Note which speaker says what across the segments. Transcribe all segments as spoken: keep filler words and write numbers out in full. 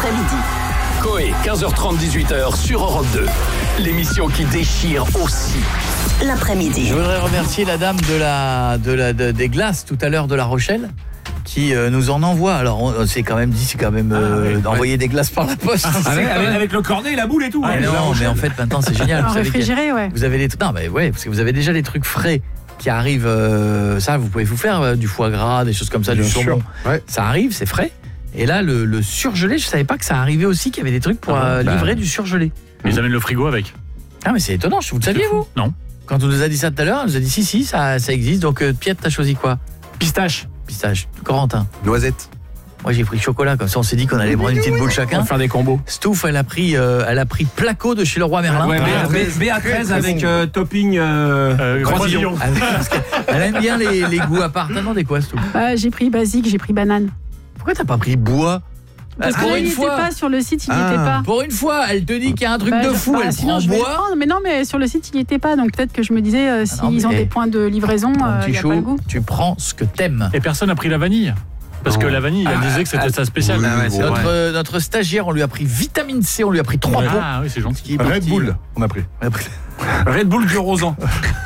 Speaker 1: l'après-midi.
Speaker 2: Coé, quinze heures trente, dix-huit heures sur Europe deux. L'émission qui déchire aussi.
Speaker 1: L'après-midi.
Speaker 3: Je voudrais remercier la dame de la, de la, de, des glaces tout à l'heure de La Rochelle qui euh, nous en envoie. Alors on s'est quand même dit, c'est quand même euh, ah, oui, d'envoyer ouais. des glaces par la poste.
Speaker 4: Ah, avec, avec, avec le cornet et la boule et tout.
Speaker 3: Ah,
Speaker 4: hein,
Speaker 3: non, mais en fait maintenant c'est génial.
Speaker 5: En réfrigéré, ouais.
Speaker 3: Vous avez les non mais ouais, parce que vous avez déjà les trucs frais qui arrivent. Euh, ça, vous pouvez vous faire euh, du foie gras, des choses comme ça,
Speaker 6: Bien
Speaker 3: du saumon.
Speaker 6: Ouais.
Speaker 3: Ça arrive, c'est frais. Et là, le, le surgelé, je savais pas que ça arrivait aussi, qu'il y avait des trucs pour euh, bah, livrer du surgelé.
Speaker 4: Ils amènent le frigo avec.
Speaker 3: Ah mais c'est étonnant, vous le saviez vous?
Speaker 4: Non.
Speaker 3: Quand on nous a dit ça tout à l'heure, on nous a dit si si, ça, ça existe. Donc euh, Piet, t'as choisi quoi?
Speaker 4: Pistache.
Speaker 3: Pistache. Corentin?
Speaker 6: Noisette.
Speaker 3: Moi j'ai pris chocolat, comme ça on s'est dit qu'on allait prendre une petite boule chacun.
Speaker 4: On va faire des combos.
Speaker 3: Stouff, elle a pris, euh, elle a pris Placo de chez Leroy Merlin.
Speaker 4: Ouais, B A treize avec euh, topping euh, euh, Grandillon.
Speaker 3: Elle aime bien les, les goûts à part. T'as demandé quoi, Stouff?
Speaker 5: euh, J'ai pris basique, j'ai pris banane.
Speaker 3: Pourquoi t'as pas pris bois?
Speaker 5: Parce
Speaker 3: pour
Speaker 5: que là,
Speaker 3: une
Speaker 5: il
Speaker 3: fois,
Speaker 5: n'était pas sur le site, il n'y
Speaker 3: ah,
Speaker 5: était pas.
Speaker 3: Pour une fois, elle te dit qu'il y a un truc
Speaker 5: bah,
Speaker 3: de
Speaker 5: je,
Speaker 3: fou,
Speaker 5: bah,
Speaker 3: elle prend
Speaker 5: je vais
Speaker 3: bois.
Speaker 5: le prendre, mais non, mais sur le site, il n'y était pas. Donc peut-être que je me disais, euh, s'ils ah ont hey, des points de livraison, il euh, n'y a
Speaker 3: chaud,
Speaker 5: pas le goût.
Speaker 3: Tu prends ce que t'aimes.
Speaker 4: Et personne n'a pris la vanille. Parce non. que la vanille, elle ah, disait que c'était ah, sa spéciale.
Speaker 3: Oui, ouais, notre, ouais. notre stagiaire, on lui a pris vitamine C, on lui a pris trois pots.
Speaker 4: Ah oui, c'est gentil.
Speaker 6: Red Bull, on a pris.
Speaker 3: On a pris.
Speaker 4: Red Bull Glurosan.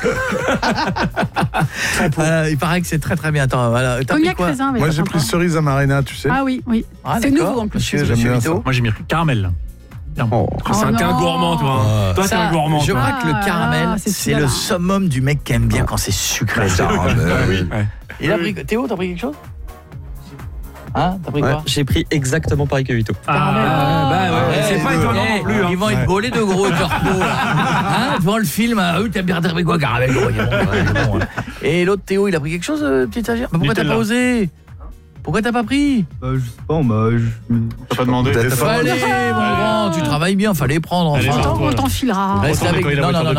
Speaker 3: euh, il paraît que c'est très très bien. Attends, voilà. T'as pris quoi?
Speaker 5: Raisin,
Speaker 6: moi j'ai pris cerise amarena, tu sais.
Speaker 5: Ah oui, oui.
Speaker 3: Ah,
Speaker 5: c'est nouveau en plus.
Speaker 3: Monsieur, j'aime bien ça.
Speaker 4: Moi j'ai mis caramel.
Speaker 6: Oh.
Speaker 4: C'est un, un gourmand, toi.
Speaker 3: Euh,
Speaker 4: toi, t'es un gourmand.
Speaker 3: Je
Speaker 4: toi.
Speaker 3: crois que le caramel,
Speaker 5: ah,
Speaker 3: c'est, c'est le summum du mec qui aime bien quand c'est sucré.
Speaker 6: Ah, oui.
Speaker 3: Ouais. Il a pris. Théo, t'as pris quelque chose? Hein, t'as pris ouais. quoi?
Speaker 7: J'ai pris exactement pareil que Vito.
Speaker 4: Ah, ah bah ouais, ouais. C'est pas étonnant non plus. Hein.
Speaker 3: Ils vont être bolés de gros corpos. Hein, devant le film, hein, t'as bien pris quoi? Caramel gros. Bon, ouais. Et l'autre Théo, il a pris quelque chose, euh, petit stagiaire? Bah, pourquoi t'as pas osé? Pourquoi t'as pas pris?
Speaker 8: Bah je sais pas, bah je...
Speaker 4: T'as pas demandé.
Speaker 3: Fallait, mon grand, tu travailles bien, fallait prendre.
Speaker 5: Enfin, on t'en filera.
Speaker 3: Reste avec... Non, non, non.